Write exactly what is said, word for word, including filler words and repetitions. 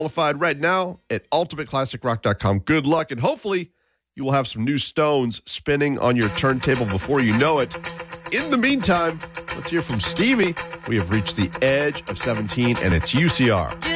Qualified right now at ultimate classic rock dot com. Good luck, and hopefully you will have some new stones spinning on your turntable before you know it. In the meantime, let's hear from Stevie. We have reached the edge of seventeen, and it's U C R.